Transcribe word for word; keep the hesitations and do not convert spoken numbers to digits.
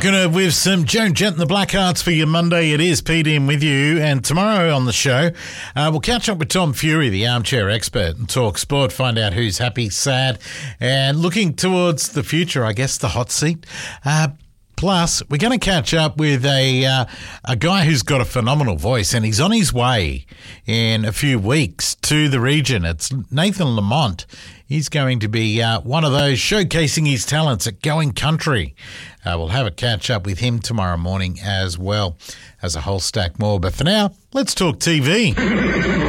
Rocking it with some Joan Jett and the Blackhearts for your Monday. It is Pete in with you. And tomorrow on the show, uh, we'll catch up with Tom Fury, the armchair expert, and talk sport, find out who's happy, sad, and looking towards the future, I guess, the hot seat. Uh, Plus, we're going to catch up with a uh, a guy who's got a phenomenal voice, and he's on his way in a few weeks to the region. It's Nathan Lamont. He's going to be uh, one of those showcasing his talents at Going Country. Uh, we'll have a catch up with him tomorrow morning as well as a whole stack more. But for now, let's talk T V.